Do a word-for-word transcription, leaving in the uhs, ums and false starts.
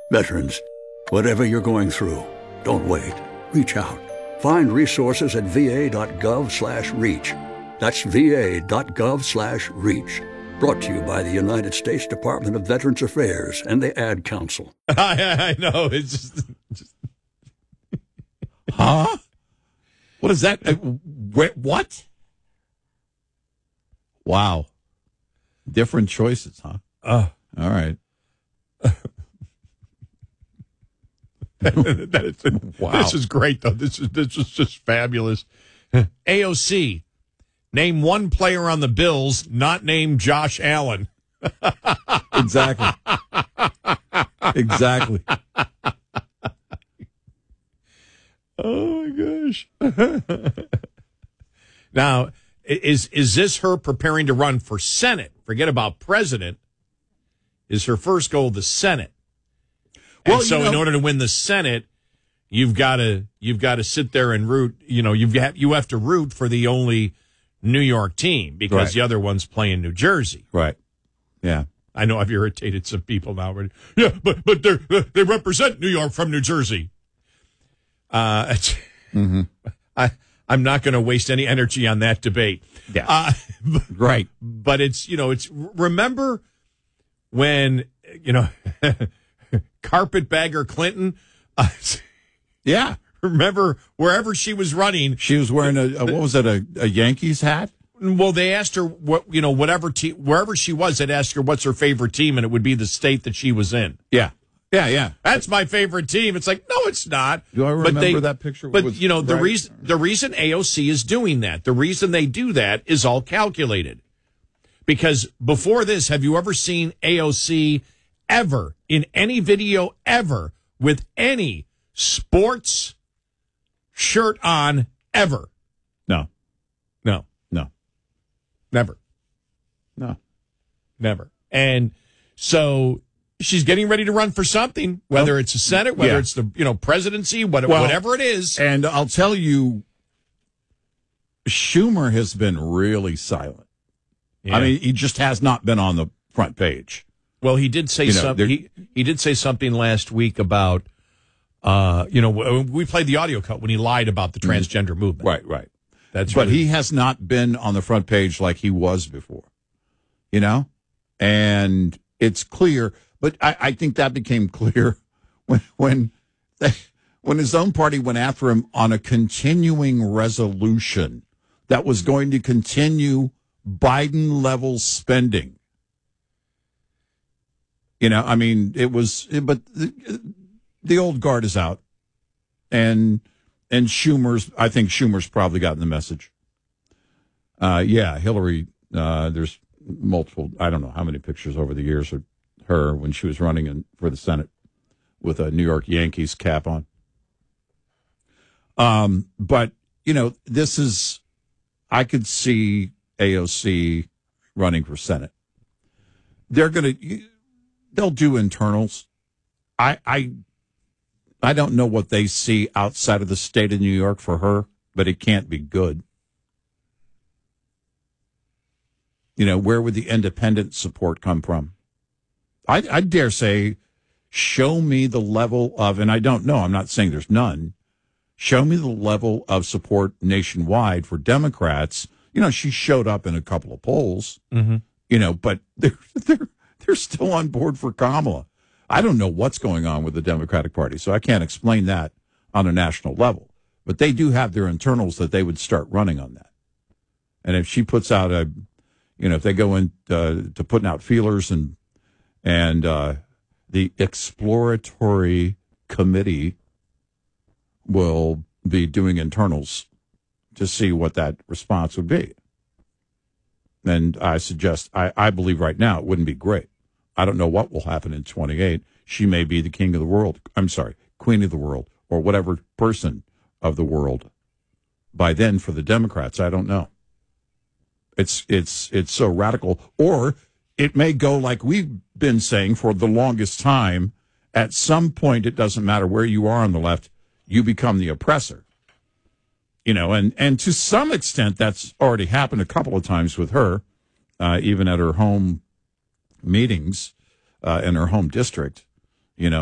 Veterans, whatever you're going through, don't wait. Reach out. Find resources at va.gov slash reach. That's va.gov slash reach. Brought to you by the United States Department of Veterans Affairs and the Ad Council. I, I know. It's just, just... Huh? What is that? Uh, what? Wow. Different choices, huh? Uh, All right. that is, wow. This is great, though. This is this is just fabulous. A O C, name one player on the Bills not named Josh Allen. Exactly. Exactly. Oh, my gosh. Now, is is this her preparing to run for Senate? Forget about president. Is her first goal the Senate? Well, and so you know, in order to win the Senate, you've got to you've got to sit there and root. You know, you've got, you have to root for the only New York team because right. the other one's playing New Jersey. Right. Yeah. I know I've irritated some people now. But yeah, but but they they represent New York from New Jersey. Uh, mm-hmm. I I'm not going to waste any energy on that debate. Yeah. Uh, right. But it's you know it's remember when you know. Carpetbagger Clinton. Uh, yeah. Remember, wherever she was running. She was wearing a, a what was it, a, a Yankees hat? Well, they asked her, what you know, whatever team, wherever she was, they'd ask her what's her favorite team, and it would be the state that she was in. Yeah. Yeah, yeah. That's my favorite team. It's like, no, it's not. Do I remember but they, that picture? But, was, you know, the right? reason the reason A O C is doing that, the reason they do that is all calculated. Because before this, have you ever seen A O C ever, in any video ever, with any sports shirt on, ever? No. No. No. Never. No. Never. And so she's getting ready to run for something, whether well, it's the Senate, whether yeah. it's the you know presidency, what, well, whatever it is. And I'll tell you, Schumer has been really silent. Yeah. I mean, he just has not been on the front page. Well, he did say you know, something. He, he did say something last week about, uh, you know, we played the audio cut when he lied about the transgender mm-hmm. movement. Right, right. That's but really, he has not been on the front page like he was before, you know, and it's clear. But I, I think that became clear when when they, when his own party went after him on a continuing resolution that was going to continue Biden level spending. You know, I mean, it was, but the, the old guard is out, and and Schumer's, I think Schumer's probably gotten the message. Uh, yeah, Hillary, uh, there's multiple, I don't know how many pictures over the years of her when she was running in, for the Senate with a New York Yankees cap on. Um, but, you know, this is, I could see A O C running for Senate. They're going to, they'll do internals. I, I, I don't know what they see outside of the state of New York for her, but it can't be good. You know, where would the independent support come from? I, I dare say, show me the level of, and I don't know, I'm not saying there's none, show me the level of support nationwide for Democrats. You know, she showed up in a couple of polls, mm-hmm. you know, but they're, they're, they're still on board for Kamala. I don't know what's going on with the Democratic Party, so I can't explain that on a national level. But they do have their internals that they would start running on that. And if she puts out a, you know, if they go in uh, to putting out feelers and and uh, the exploratory committee will be doing internals to see what that response would be. And I suggest, I, I believe right now it wouldn't be great. I don't know what will happen in twenty-eight. She may be the king of the world. I'm sorry, queen of the world, or whatever person of the world by then for the Democrats. I don't know. It's it's it's so radical. Or it may go like we've been saying for the longest time. At some point, it doesn't matter where you are on the left, you become the oppressor. You know, and, and to some extent, that's already happened a couple of times with her, uh, even at her home meetings uh, in her home district.